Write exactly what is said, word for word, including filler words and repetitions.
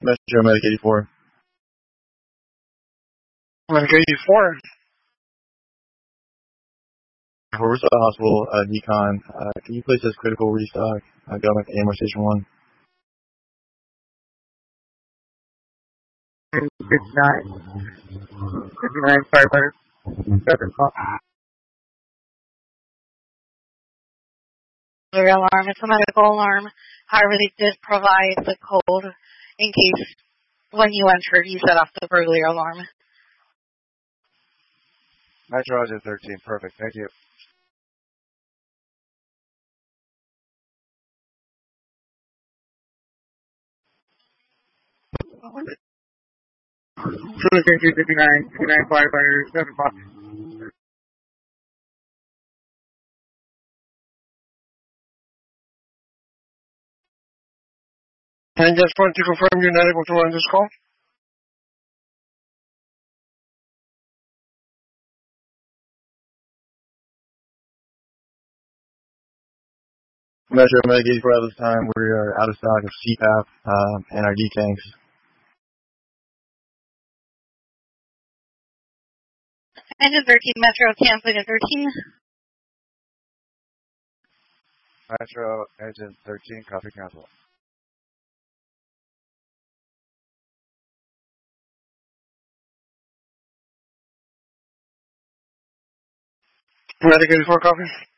Metro Medic eighty-four. Medic eighty-four. We're at the hospital, uh, decon. Uh, can you place this critical restock? Uh, Government A M R Station one. fifty-nine. fifty-nine firefighter. Second call. Alarm. It's a medical alarm. However, they did provide the code in case when you entered you set off the burglary alarm. Metro Roger thirteen. Perfect. Thank you. fifty-nine. fifty-nine firefighter. Seven call. And just want to confirm you're not able to run this call? Metro Medic eighty-four at this time. We are out of stock of C PAP um, and our D tanks. Engine thirteen, Metro, canceling at thirteen. Metro Engine thirteen, copy cancel. Medic eighty-four, copy.